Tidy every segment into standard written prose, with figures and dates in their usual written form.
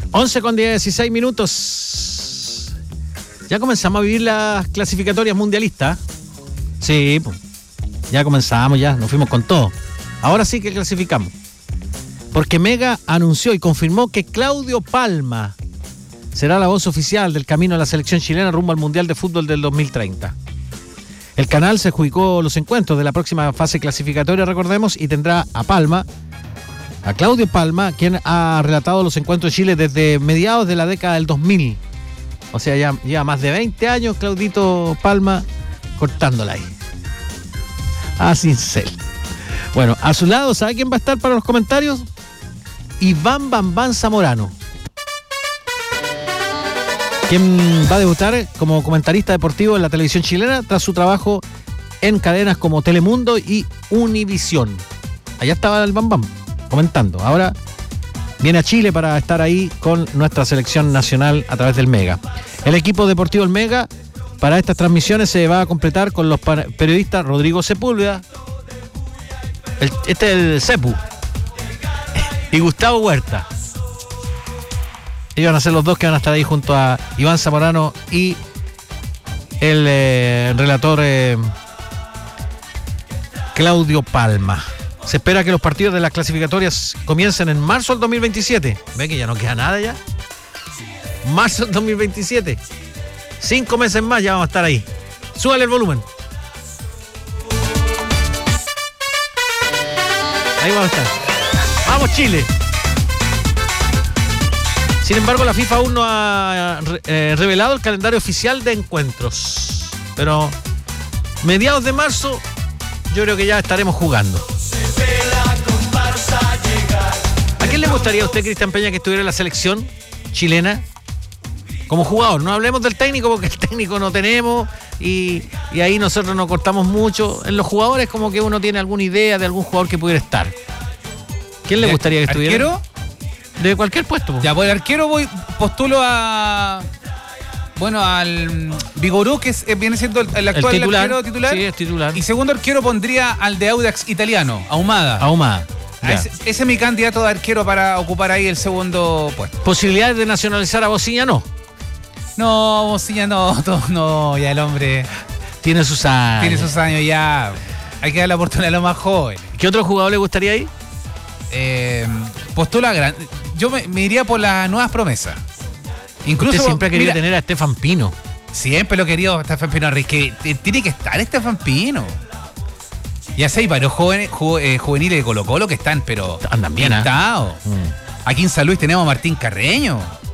11:16. Ya comenzamos a vivir las clasificatorias mundialistas. Sí, pues. Ya comenzamos, ya. Nos fuimos con todo. Ahora sí que clasificamos. Porque Mega anunció y confirmó que Claudio Palma será la voz oficial del camino a la selección chilena rumbo al Mundial de Fútbol del 2030. El canal se adjudicó los encuentros de la próxima fase clasificatoria, recordemos, y tendrá a Claudio Palma, quien ha relatado los encuentros de Chile desde mediados de la década del 2000. O sea, ya lleva más de 20 años Claudito Palma cortándola ahí. A cincel. Bueno, a su lado, ¿sabe quién va a estar para los comentarios? Iván Bambán Zamorano, quien va a debutar como comentarista deportivo en la televisión chilena tras su trabajo en cadenas como Telemundo y Univisión. Allá estaba el Bambán comentando. Ahora viene a Chile para estar ahí con nuestra selección nacional a través del Mega. El equipo deportivo del Mega para estas transmisiones se va a completar con los periodistas Rodrigo Sepúlveda, este es el Cepu, y Gustavo Huerta. Ellos van a ser los dos que van a estar ahí junto a Iván Zamorano y el relator Claudio Palma. Se espera que los partidos de las clasificatorias comiencen en marzo del 2027. ¿Ve que ya no queda nada ya? Marzo del 2027. 5 meses más ya vamos a estar ahí. Súbale el volumen. Ahí vamos a estar. ¡Vamos, Chile! Sin embargo, la FIFA aún no ha revelado el calendario oficial de encuentros. Pero mediados de marzo, yo creo que ya estaremos jugando. ¿A quién le gustaría a usted, Cristian Peña, que estuviera en la selección chilena como jugador? No hablemos del técnico, porque el técnico no tenemos y ahí nosotros nos cortamos mucho. En los jugadores como que uno tiene alguna idea de algún jugador que pudiera estar. ¿Quién le gustaría que estuviera? ¿Arquero? De cualquier puesto. Ya, pues el arquero postulo al Vigorú, que viene siendo el actual arquero titular. Sí, es titular. Y segundo arquero pondría al de Audax italiano, Ahumada. Ese es mi candidato de arquero para ocupar ahí el segundo puesto. ¿Posibilidades de nacionalizar a Bociña? No. No, Bociña no, ya el hombre tiene sus años. Ya. Hay que dar la oportunidad a los más jóvenes. ¿Qué otro jugador le gustaría ahí? Postula gran. Yo me iría por las nuevas promesas. Incluso usted siempre ha querido tener a Estefan Pino. Siempre lo he querido, Estefan Pino. Que tiene que estar Estefan Pino. Ya sé, hay varios juveniles de Colo-Colo que están, pero andan bien, pintados. Aquí en San Luis tenemos a Martín Carreño.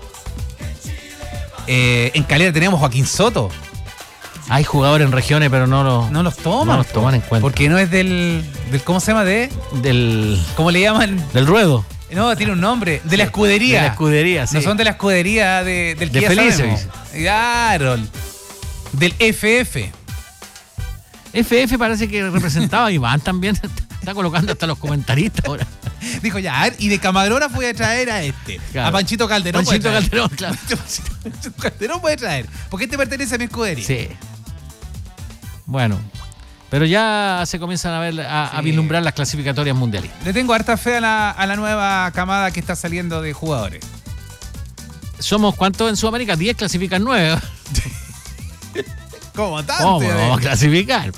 En Calera tenemos a Joaquín Soto. Hay jugadores en regiones, pero no los toman en cuenta. Porque no es del ¿cómo se llama? ¿Cómo le llaman? Del ruedo. No, tiene un nombre. De la escudería. De la escudería, sí. No son de la escudería del que ya sabemos. Claro. Del FF. FF parece que representaba a Iván también. Está colocando hasta los comentaristas ahora. Dijo, ya, y de camarógrafo voy a traer a claro. A Panchito Calderón. Panchito Calderón, claro. Panchito Calderón puede traer. Porque este pertenece a mi escudería. Sí. Bueno, pero ya se comienzan a vislumbrar las clasificatorias mundiales. Le tengo harta fe a la nueva camada que está saliendo de jugadores. ¿Somos cuántos en Sudamérica? 10 clasifican 9. ¿Cómo tanto? ¿Cómo vamos a clasificar?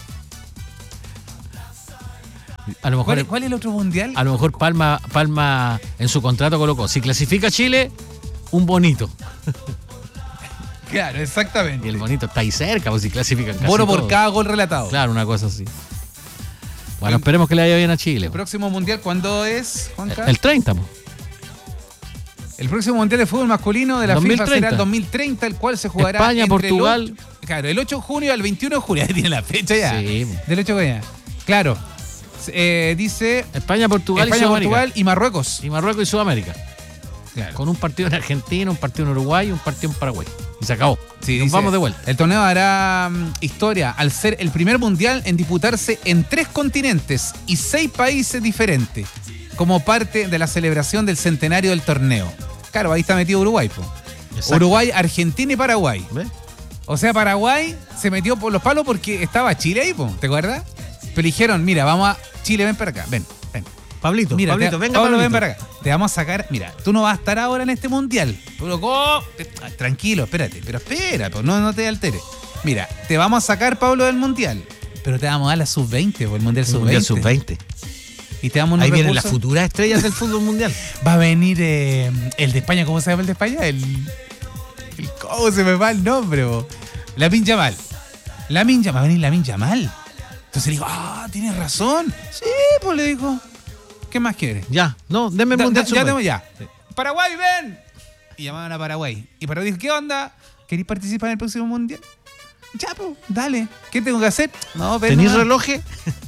A lo mejor, ¿Cuál es el otro mundial? A lo mejor Palma en su contrato colocó: si clasifica Chile, un bonito. Claro, exactamente. Y el bonito está ahí cerca, pues si clasifican casi bono por todo. cada gol relatado. Claro, una cosa así. Bueno, esperemos que le vaya bien a Chile. ¿El próximo mundial cuándo es, Juanca? El 30, pues. El próximo mundial de fútbol masculino de la 2030. FIFA será el 2030, el cual se jugará España, Portugal. El 8 de junio al 21 de julio. Ahí tiene la fecha ya. Sí. Del 8 de junio. Claro. Dice España, Portugal y Marruecos. Y Marruecos y Sudamérica. Claro. Con un partido en Argentina, un partido en Uruguay y un partido en Paraguay. Y se acabó. Sí, nos vamos de vuelta. El torneo hará historia al ser el primer mundial en disputarse en 3 continentes y 6 países diferentes, como parte de la celebración del centenario del torneo. Claro, ahí está metido Uruguay, po. Uruguay, Argentina y Paraguay. ¿Ves? O sea, Paraguay se metió por los palos porque estaba Chile ahí, po. ¿Te acuerdas? Pero dijeron, mira, vamos a Chile, ven para acá, ven. Pablito, mira, venga, Pablo, Pablito. ven para acá. te vamos a sacar. Mira, tú no vas a estar ahora en este mundial. Pero, tranquilo, espérate. Pero espera, pues, no te alteres. Mira, te vamos a sacar, Pablo, del mundial. Pero te vamos a dar la sub-20, o el mundial sub-20. Mundial sub-20. Y te damos unos Ahí vienen recursos. las futuras estrellas del fútbol mundial. Va a venir el de España. ¿Cómo se llama el de España? ¿Cómo se me va el nombre, bo? Lamine Yamal. Va a venir Lamine Yamal. Entonces le digo, tienes razón. Sí, pues le digo. ¿Qué más quieres? Ya, no, denme el mundial sub-20. Ya. Sí. Paraguay, ven. Y llamaban a Paraguay. Y Paraguay dijo, ¿qué onda? ¿Querés participar en el próximo mundial? Ya, pues, dale. ¿Qué tengo que hacer? No, ven. ¿Tenís nomás. relojes?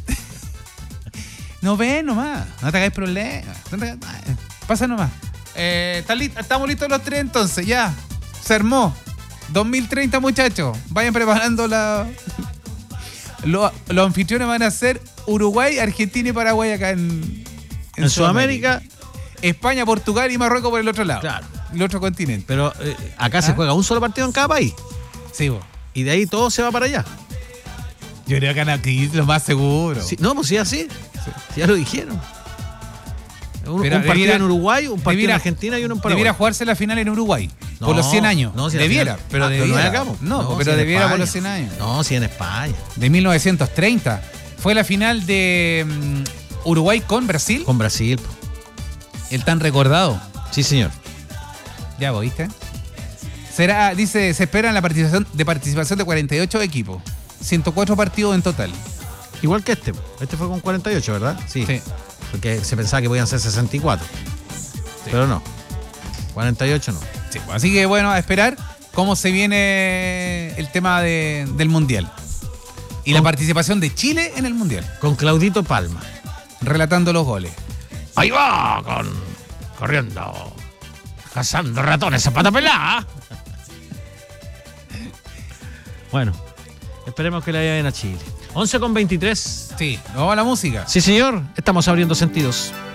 No, ven nomás. No te hagáis problemas. Pasa nomás. Estamos listos los tres entonces, ya. Se armó. 2030, muchachos. Vayan preparando los anfitriones van a ser Uruguay, Argentina y Paraguay acá en Sudamérica. España, Portugal y Marruecos por el otro lado. Claro. El otro continente. Pero acá se juega un solo partido en cada país. Sí, vos. Y de ahí todo se va para allá. Yo creo que aquí es lo más seguro. Sí, no, pues sí, así. Sí. Ya lo dijeron. Un Pero partido debiera- en Uruguay, un partido debiera- en Argentina y uno en Paraguay. Debiera jugarse la final en Uruguay. No, por los 100 años. no, si la debiera, final- pero pero no debiera. es acá, po. No, No, pero si en debiera por España. los 100 años. No, sí, en España. De 1930. Fue la final de Uruguay con Brasil. Con Brasil. po. El tan recordado. Sí, señor. Ya vos, ¿viste? Dice, se espera la participación de 48 equipos. 104 partidos en total. Igual que este. Este fue con 48, ¿verdad? Sí. Sí. Porque se pensaba que podían ser 64. Pero no. 48 no. Sí, pues, así que bueno, a esperar cómo se viene el tema del Mundial. Y la participación de Chile en el Mundial, Con Claudito Palma. relatando los goles. Ahí va, corriendo. Cazando ratones a pata pelada. Bueno, esperemos que le vaya bien a Chile. 11:23. Sí, nos vamos a la música. Sí, señor. Estamos abriendo sentidos.